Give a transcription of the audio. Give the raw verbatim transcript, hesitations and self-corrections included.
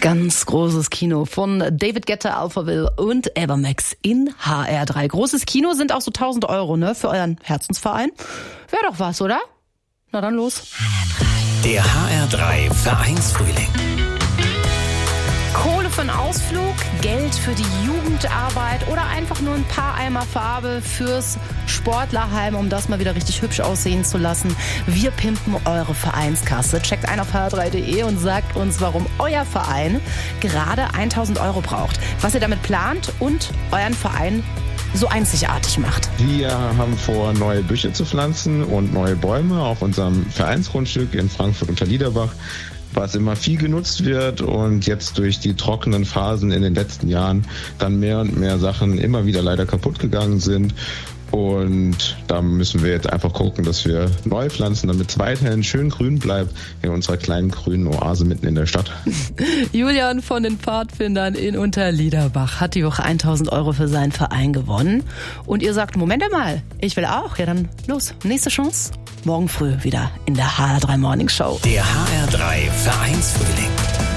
Ganz großes Kino von David Guetta, Alphaville und Evermax in H R drei. Großes Kino sind auch so tausend Euro, ne, für euren Herzensverein. Wäre doch was, oder? Na dann los. Der H R drei Vereinsfrühling. Kohle für einen Ausflug, Geld für die Jugendarbeit oder einfach nur ein paar Eimer Farbe fürs Sportlerheim, um das mal wieder richtig hübsch aussehen zu lassen. Wir pimpen eure Vereinskasse. Checkt ein auf h r drei punkt d e und sagt uns, warum euer Verein gerade tausend Euro braucht. Was ihr damit plant und euren Verein so einzigartig macht. Wir haben vor, neue Büsche zu pflanzen und neue Bäume auf unserem Vereinsgrundstück in Frankfurt unter Liederbach, was immer viel genutzt wird und jetzt durch die trockenen Phasen in den letzten Jahren dann mehr und mehr Sachen immer wieder leider kaputt gegangen sind. Und da müssen wir jetzt einfach gucken, dass wir neu pflanzen, damit es weiterhin schön grün bleibt in unserer kleinen grünen Oase mitten in der Stadt. Julian von den Pfadfindern in Unterliederbach hat die Woche tausend Euro für seinen Verein gewonnen. Und ihr sagt, Moment mal, ich will auch. Ja, dann los, nächste Chance. Morgen früh wieder in der H R drei Morning Show. Der H R drei Vereinsfrühling.